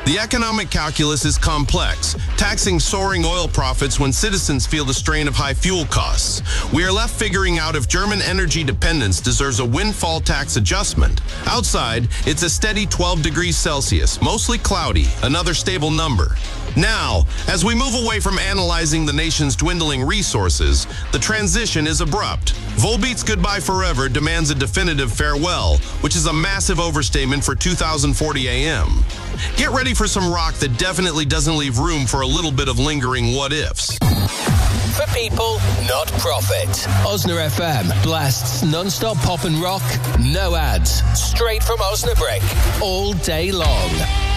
The economic calculus is complex, taxing soaring oil profits when citizens feel the strain of high fuel costs. We are left figuring out if German energy dependence deserves a windfall tax adjustment. Outside, it's a steady 12 degrees Celsius, mostly cloudy, another stable number. Now, as we move away from analyzing the nation's dwindling resources, the transition is abrupt. Volbeat's Goodbye Forever demands a definitive farewell, which is a massive overstatement for 2040 AM. Get ready for some rock that definitely doesn't leave room for a little bit of lingering what-ifs. For people, not profit. Osna FM blasts non-stop pop and rock, no ads, straight from Osnabrück, all day long.